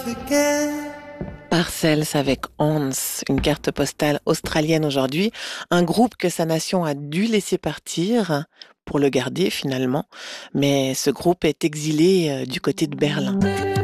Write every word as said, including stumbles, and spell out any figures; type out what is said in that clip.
Parcells avec Hans, une carte postale australienne aujourd'hui, un groupe que sa nation a dû laisser partir pour le garder finalement, mais ce groupe est exilé euh, du côté de Berlin.